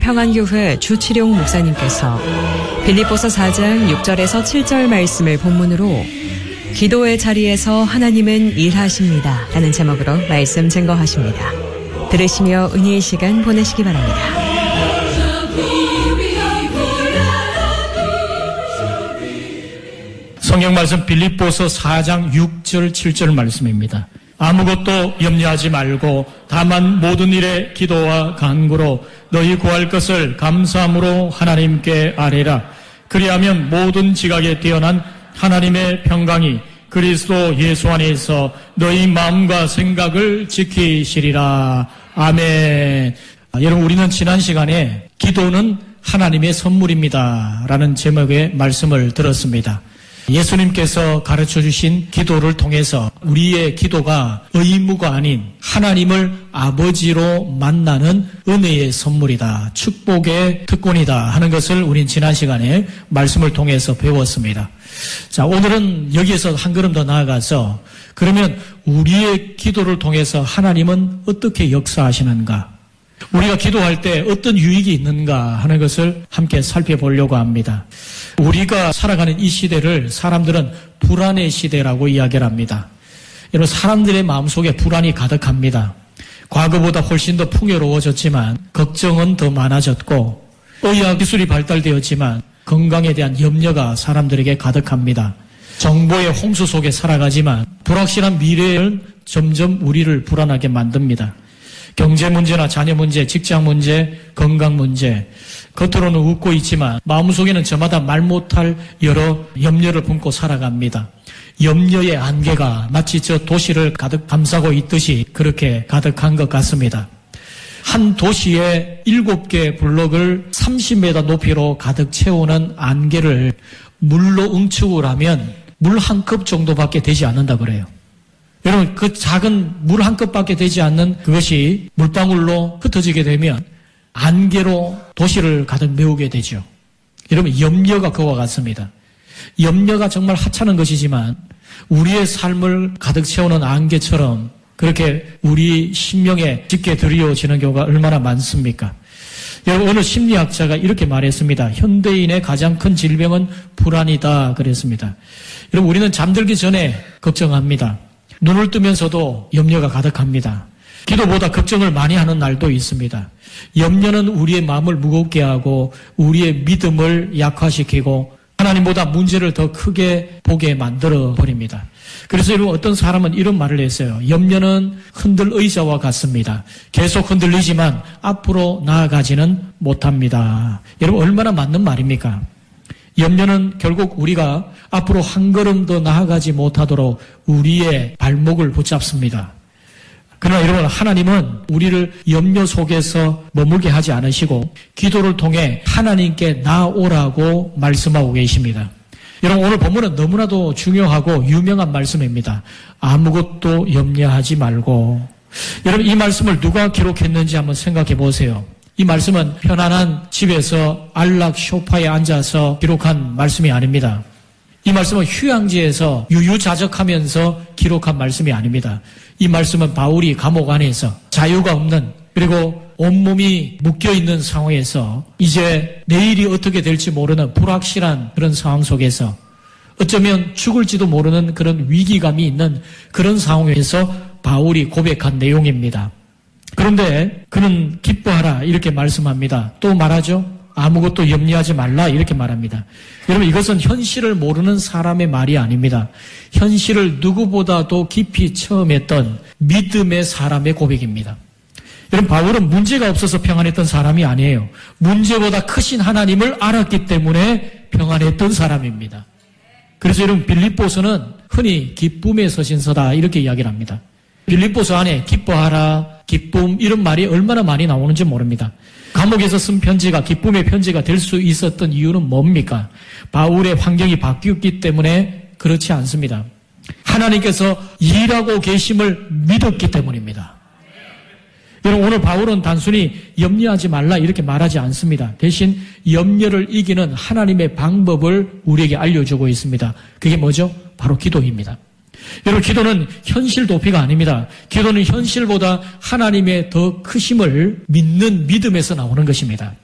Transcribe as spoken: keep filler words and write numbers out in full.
평안교회 주치룡 목사님께서 빌립보서 사 장 육 절에서 칠 절 말씀을 본문으로 기도의 자리에서 하나님은 일하십니다 라는 제목으로 말씀 증거하십니다. 들으시며 은혜의 시간 보내시기 바랍니다. 성경 말씀 빌립보서 사 장 육 절 칠 절 말씀입니다. 아무것도 염려하지 말고 다만 모든 일에 기도와 간구로 너희 구할 것을 감사함으로 하나님께 아뢰라. 그리하면 모든 지각에 뛰어난 하나님의 평강이 그리스도 예수 안에서 너희 마음과 생각을 지키시리라. 아멘. 여러분, 우리는 지난 시간에 기도는 하나님의 선물입니다 라는 제목의 말씀을 들었습니다. 예수님께서 가르쳐주신 기도를 통해서 우리의 기도가 의무가 아닌 하나님을 아버지로 만나는 은혜의 선물이다, 축복의 특권이다 하는 것을 우린 지난 시간에 말씀을 통해서 배웠습니다. 자, 오늘은 여기에서 한 걸음 더 나아가서 그러면 우리의 기도를 통해서 하나님은 어떻게 역사하시는가, 우리가 기도할 때 어떤 유익이 있는가 하는 것을 함께 살펴보려고 합니다. 우리가 살아가는 이 시대를 사람들은 불안의 시대라고 이야기를 합니다. 여러분, 사람들의 마음속에 불안이 가득합니다. 과거보다 훨씬 더 풍요로워졌지만 걱정은 더 많아졌고, 의학 기술이 발달되었지만 건강에 대한 염려가 사람들에게 가득합니다. 정보의 홍수 속에 살아가지만 불확실한 미래는 점점 우리를 불안하게 만듭니다. 경제 문제나 자녀 문제, 직장 문제, 건강 문제, 겉으로는 웃고 있지만 마음속에는 저마다 말 못할 여러 염려를 품고 살아갑니다. 염려의 안개가 마치 저 도시를 가득 감싸고 있듯이 그렇게 가득한 것 같습니다. 한 도시에 일곱 개 블록을 삼십 미터 높이로 가득 채우는 안개를 물로 응축을 하면 물 한 컵 정도밖에 되지 않는다 그래요. 여러분, 그 작은 물 한 컵밖에 되지 않는 그것이 물방울로 흩어지게 되면 안개로 도시를 가득 메우게 되죠. 여러분, 염려가 그와 같습니다. 염려가 정말 하찮은 것이지만 우리의 삶을 가득 채우는 안개처럼 그렇게 우리 심령에 짙게 드리워지는 경우가 얼마나 많습니까? 여러분, 어느 심리학자가 이렇게 말했습니다. 현대인의 가장 큰 질병은 불안이다 그랬습니다. 여러분, 우리는 잠들기 전에 걱정합니다. 눈을 뜨면서도 염려가 가득합니다. 기도보다 걱정을 많이 하는 날도 있습니다. 염려는 우리의 마음을 무겁게 하고 우리의 믿음을 약화시키고 하나님보다 문제를 더 크게 보게 만들어 버립니다. 그래서 여러분, 어떤 사람은 이런 말을 했어요. 염려는 흔들 의자와 같습니다. 계속 흔들리지만 앞으로 나아가지는 못합니다. 여러분, 얼마나 맞는 말입니까? 염려는 결국 우리가 앞으로 한 걸음 더 나아가지 못하도록 우리의 발목을 붙잡습니다. 그러나 여러분, 하나님은 우리를 염려 속에서 머물게 하지 않으시고 기도를 통해 하나님께 나아오라고 말씀하고 계십니다. 여러분, 오늘 본문은 너무나도 중요하고 유명한 말씀입니다. 아무것도 염려하지 말고. 여러분, 이 말씀을 누가 기록했는지 한번 생각해 보세요. 이 말씀은 편안한 집에서 안락 소파에 앉아서 기록한 말씀이 아닙니다. 이 말씀은 휴양지에서 유유자적하면서 기록한 말씀이 아닙니다. 이 말씀은 바울이 감옥 안에서 자유가 없는, 그리고 온몸이 묶여있는 상황에서 이제 내일이 어떻게 될지 모르는 불확실한 그런 상황 속에서 어쩌면 죽을지도 모르는 그런 위기감이 있는 그런 상황에서 바울이 고백한 내용입니다. 그런데 그는 기뻐하라 이렇게 말씀합니다. 또 말하죠. 아무것도 염려하지 말라 이렇게 말합니다. 여러분, 이것은 현실을 모르는 사람의 말이 아닙니다. 현실을 누구보다도 깊이 체험했던 믿음의 사람의 고백입니다. 여러분, 바울은 문제가 없어서 평안했던 사람이 아니에요. 문제보다 크신 하나님을 알았기 때문에 평안했던 사람입니다. 그래서 여러분, 빌립보서는 흔히 기쁨의 서신서다 이렇게 이야기를 합니다. 빌립보서 안에 기뻐하라, 기쁨 이런 말이 얼마나 많이 나오는지 모릅니다. 감옥에서 쓴 편지가 기쁨의 편지가 될 수 있었던 이유는 뭡니까? 바울의 환경이 바뀌었기 때문에 그렇지 않습니다. 하나님께서 일하고 계심을 믿었기 때문입니다. 여러분, 오늘 바울은 단순히 염려하지 말라 이렇게 말하지 않습니다. 대신 염려를 이기는 하나님의 방법을 우리에게 알려주고 있습니다. 그게 뭐죠? 바로 기도입니다. 여러분, 기도는 현실 도피가 아닙니다. 기도는 현실보다 하나님의 더 크심을 믿는 믿음에서 나오는 것입니다.